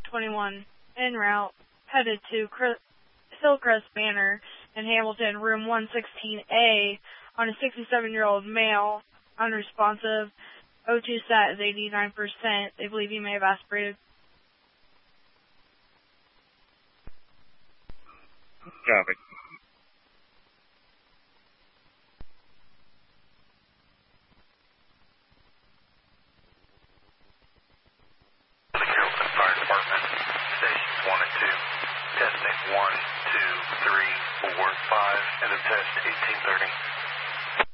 21 en route, headed to Hillcrest Manor in Hamilton, room 116A, on a 67-year-old male, unresponsive. O2 stat is 89%. They believe he may have aspirated. Copy. Fire Department, stations 1 and 2, testing 1, 2, 3, 4, 5, and a test 1830.